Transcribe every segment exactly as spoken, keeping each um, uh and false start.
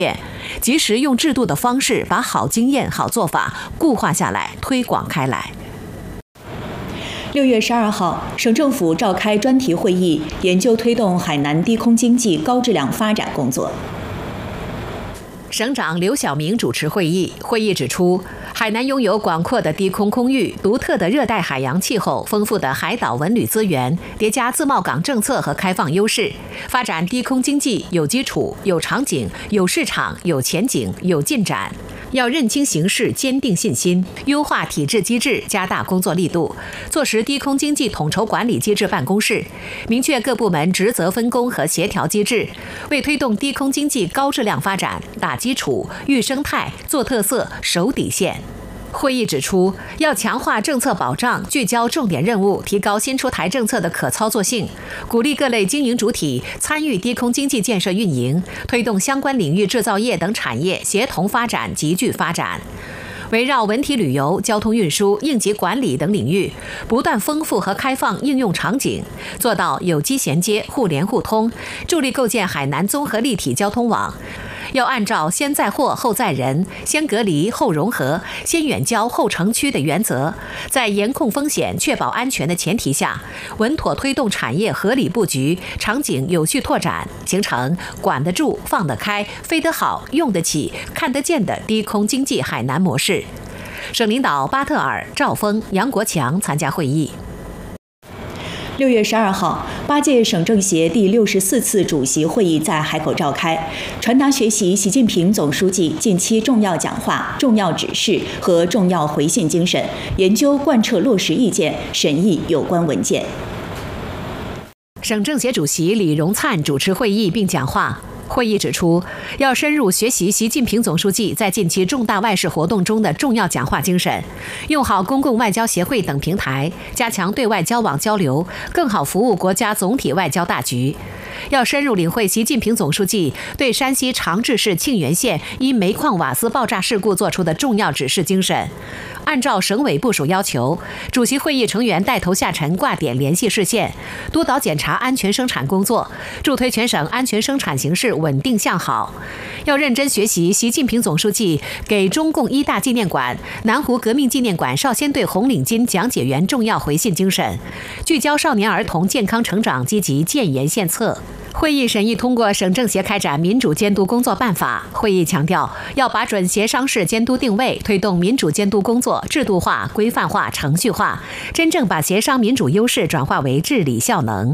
及时用制度的方式把好经验、好做法固化下来，推广开来。 六月十二号，省政府召开专题会议，研究推动海南低空经济高质量发展工作。 省长刘晓明主持会议，会议指出，海南拥有广阔的低空空域、独特的热带海洋气候、丰富的海岛文旅资源，叠加自贸港政策和开放优势，发展低空经济有基础、有场景、有市场、有前景、有进展。要认清形势，坚定信心，优化体制机制，加大工作力度，坐实低空经济统筹管理机制办公室，明确各部门职责分工和协调机制，为推动低空经济高质量发展打基础、育生态、做特色、守底线。会议指出，要强化政策保障，聚焦重点任务，提高新出台政策的可操作性，鼓励各类经营主体参与低空经济建设运营，推动相关领域制造业等产业协同发展、集聚发展。围绕文体旅游、交通运输、应急管理等领域，不断丰富和开放应用场景，做到有机衔接、互联互通，助力构建海南综合立体交通网。要按照先载货后载人、先隔离后融合、先远郊后城区的原则，在严控风险、确保安全的前提下，稳妥推动产业合理布局、场景有序拓展，形成管得住、放得开、飞得好、用得起、看得见的低空经济海南模式。省领导巴特尔、赵峰、杨国强参加会议。 六月十二号，八届省政协第六十四次主席会议在海口召开，传达学习习近平总书记近期重要讲话、重要指示和重要回信精神，研究贯彻落实意见，审议有关文件。 省政协主席李荣灿主持会议并讲话。会议指出，要深入学习习近平总书记在近期重大外事活动中的重要讲话精神，用好公共外交协会等平台，加强对外交往交流，更好服务国家总体外交大局。要深入领会习近平总书记对山西长治市庆元县因煤矿瓦斯爆炸事故作出的重要指示精神。按照省委部署要求，主席会议成员带头下沉挂点联系视线，督导检查安全生产工作，助推全省安全生产形势稳定向好。要认真学习习近平总书记给中共一大纪念馆、南湖革命纪念馆少先队红领巾讲解员重要回信精神，聚焦少年儿童健康成长，积极建言献策。会议审议通过省政协开展民主监督工作办法。会议强调，要把准协商式监督定位，推动民主监督工作制度化、规范化、程序化，真正把协商民主优势转化为治理效能。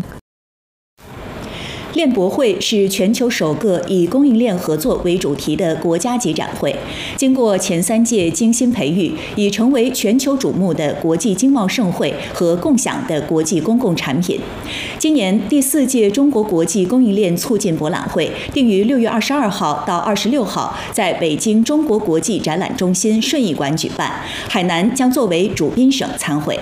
链博会是全球首个以供应链合作为主题的国家级展会，经过前三届精心培育，已成为全球瞩目的国际经贸盛会和共享的国际公共产品。今年第四届中国国际供应链促进博览会定于六月二十二号到二十六号在北京中国国际展览中心顺义馆举办，海南将作为主宾省参会。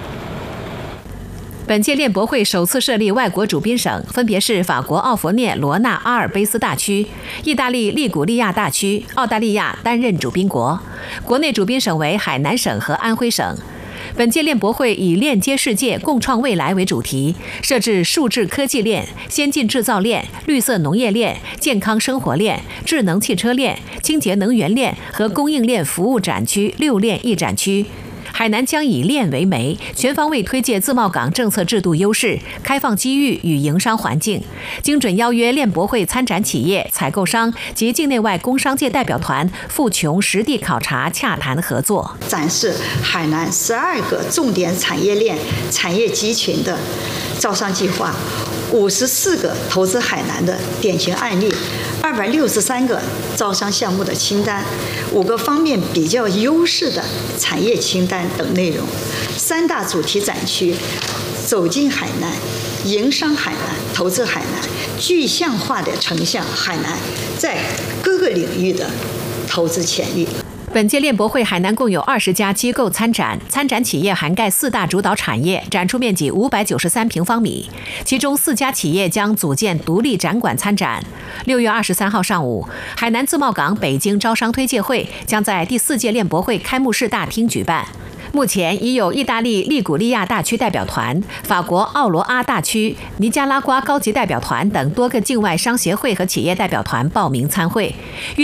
本届链博会首次设立外国主宾省，分别是法国奥佛涅罗纳阿尔卑斯大区、意大利利古利亚大区、澳大利亚担任主宾国。国内主宾省为海南省和安徽省。本届链博会以链接世界、共创未来为主题，设置数字科技链、先进制造链、绿色农业链、健康生活链、智能汽车链、清洁能源链和供应链服务展区六链一展区。海南将以链为媒，全方位推介自贸港政策制度优势、开放机遇与营商环境，精准邀约链博会参展企业、采购商及境内外工商界代表团赴琼实地考察、洽谈合作， 展示海南十二个重点产业链产业集群的招商计划，五十四个投资海南的典型案例，二百六十三个招商项目的清单，五个方面比较优势的产业清单等内容。三大主题展区：走进海南、营商海南、投资海南，具象化的呈现海南在各个领域的投资潜力。 本届链博会海南共有二十家机构参展，参展企业涵盖四大主导产业，展出面积五百九十三平方米，其中四家企业将组建独立展馆参展。六月二十三号上午，海南自贸港北京招商推介会将在第四届链博会开幕式大厅举办。目前已有意大利利古利亚大区代表团、法国奥罗阿大区、尼加拉瓜高级代表团等多个境外商协会和企业代表团报名参会。